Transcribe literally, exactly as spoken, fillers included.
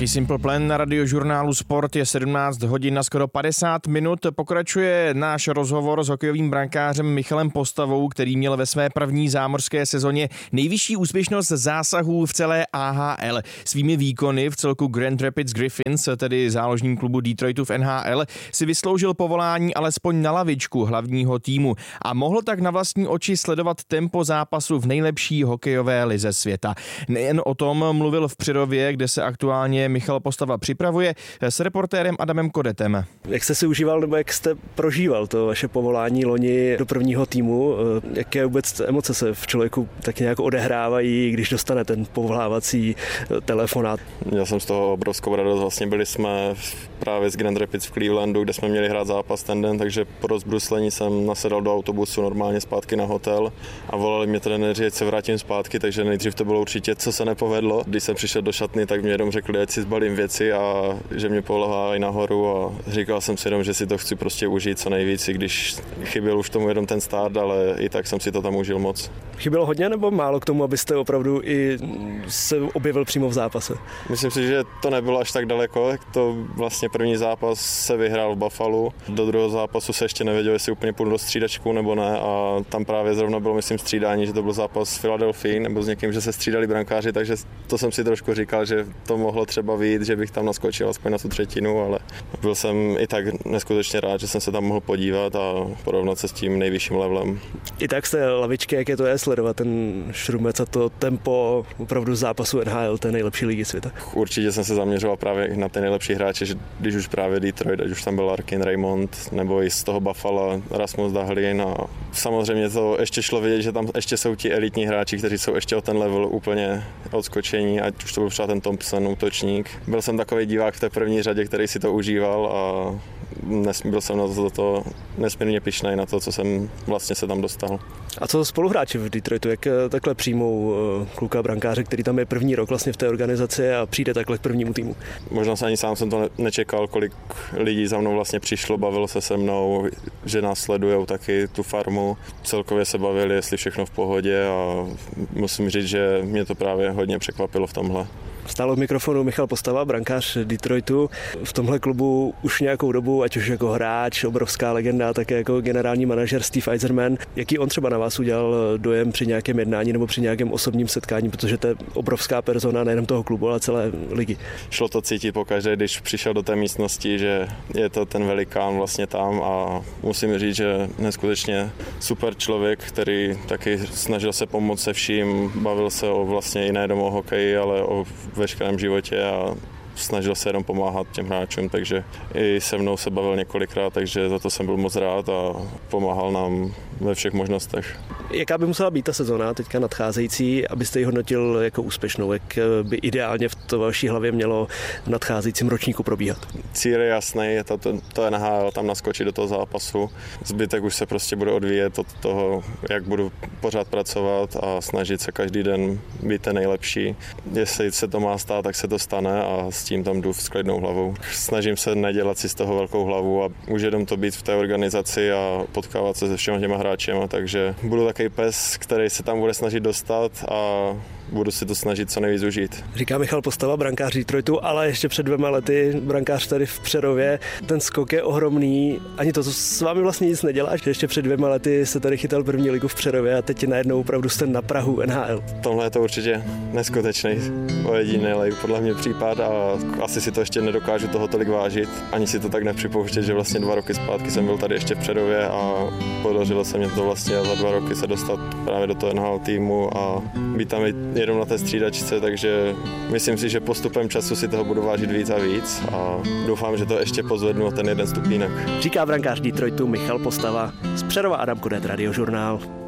Mickey Simple Plan na Radiožurnálu Sport, je sedmnáct hodin na skoro padesát minut. Pokračuje náš rozhovor s hokejovým brankářem Michalem Postavou, který měl ve své první zámořské sezóně nejvyšší úspěšnost zásahů v celé A H L. Svými výkony v celku Grand Rapids Griffins, tedy záložním klubu Detroitu v N H L, si vysloužil povolání alespoň na lavičku hlavního týmu a mohl tak na vlastní oči sledovat tempo zápasu v nejlepší hokejové lize světa. Nejen o tom mluvil v Přerově, kde se aktuálně Michal Postava připravuje, s reportérem Adamem Kodetem. Jak jste si užíval nebo jak jste prožíval to vaše povolání loni do prvního týmu? Jaké vůbec emoce se v člověku tak nějak odehrávají, když dostane ten povolávací telefonát? Měl jsem z toho obrovskou radost. Vlastně byli jsme právě z Grand Rapids v Clevelandu, kde jsme měli hrát zápas ten den, takže po rozbruslení jsem nasedal do autobusu normálně zpátky na hotel a volali mě trenéři, ať se vrátím zpátky, takže nejdřív to bylo určitě, co se nepovedlo. Když jsem přišel do šatny, tak mě jenom řekli, ať si zbalím věci a že mě povolávají nahoru a říkal jsem si jenom, že si to chci prostě užít co nejvíc, i když chyběl už tomu jenom ten start, ale i tak jsem si to tam užil moc. Chybělo hodně nebo málo k tomu, abyste opravdu i se objevil přímo v zápase? Myslím si, že to nebylo až tak daleko. To vlastně první zápas se vyhrál v Buffalu. Do druhého zápasu se ještě nevěděl, jestli úplně půjdu do střídačku nebo ne a tam právě zrovna bylo, myslím, střídání, že to byl zápas s Philadelphia nebo s někým, že se střídali brankáři, takže to jsem si trošku říkal, že to mohlo třeba vyjít, že bych tam naskočil aspoň na tu třetinu, ale byl jsem i tak neskutečně rád, že jsem se tam mohl podívat a porovnat se s tím nejvyšším levelem. I tak jste lavičky, jak je to je sledovat ten šrumec a to tempo opravdu zápasu N H L, té nejlepší ligy světa? Určitě jsem se zaměřoval právě na ty nejlepší hráče, že když už právě Detroit, ať už tam byl Larkin, Raymond, nebo i z toho Buffalo Rasmus Dahlin a samozřejmě to ještě šlo vidět, že tam ještě jsou ti elitní hráči, kteří jsou ještě o ten level úplně odskočení, ať už to byl třeba ten Thompson, útočník. Byl jsem takový divák v té první řadě, který si to užíval a byl jsem na to, to nesmírně pyšnej na to, co jsem vlastně se tam dostal. A co spoluhráči v Detroitu, jak takhle přijmou kluka brankáře, který tam je první rok vlastně v té organizaci a přijde takhle k prvnímu týmu? Možná se ani sám jsem to nečekal, kolik lidí za mnou vlastně přišlo, bavilo se se mnou, že nás sledujou taky tu farmu. Celkově se bavili, jestli všechno v pohodě a musím říct, že mě to právě hodně překvapilo v tomhle. Stále v mikrofonu Michal Postava, brankář Detroitu. V tomhle klubu už nějakou dobu, ať už jako hráč, obrovská legenda, také jako generální manažer Steve Yzerman. Jaký on třeba na vás udělal dojem při nějakém jednání nebo při nějakém osobním setkání, protože to je obrovská persona nejenom toho klubu, ale celé ligy. Šlo to cítit pokaždé, když přišel do té místnosti, že je to ten velikán vlastně tam a musím říct, že neskutečně super člověk, který taky snažil se pomoct se vším, bavil se o vlastně i nejenom o hokeji, ale o veškerém životě a snažil se jenom pomáhat těm hráčům, takže i se mnou se bavil několikrát, takže za to jsem byl moc rád a pomáhal nám ve všech možnostech. Jaká by musela být ta sezóna teďka nadcházející, abyste ji hodnotil jako úspěšnou? Jak by ideálně v to vaší hlavě mělo v nadcházejícím ročníku probíhat? Cíl je jasný, je to, to, to N H L, tam naskočit do toho zápasu. Zbytek už se prostě bude odvíjet od toho, jak budu pořád pracovat a snažit se každý den být ten nejlepší. Jestli se to má stát, tak se to stane a s tím tam jdu s klidnou hlavou. Snažím se nedělat si z toho velkou hlavu a už jenom to být v té organizaci a potkávat se se všema těma hráčema, takže budu takový pes, který se tam bude snažit dostat a budu si to snažit co nejvíc užít. Říká Michal Postava, brankář Detroitu, ale ještě před dvěma lety brankář tady v Přerově. Ten skok je ohromný. Ani to s vámi vlastně nic nedělá, že ještě před dvěma lety se tady chytal první ligu v Přerově a teď najednou opravdu jste na prahu N H L. Tohle je to určitě neskutečný, ojedinělej podle mě případ a asi si to ještě nedokážu toho tolik vážit. Ani si to tak nepřipouštět, že vlastně dva roky zpátky jsem byl tady ještě v Přerově a podařilo se mě to vlastně za dva roky se dostat právě do toho N H L týmu a být tam jenom na té střídačce, takže myslím si, že postupem času si toho budu vážit víc a víc a doufám, že to ještě pozvednu o ten jeden stupínek. Říká brankář Detroitu Michal Postava, z Přerova Adam Kodet, Radiožurnál.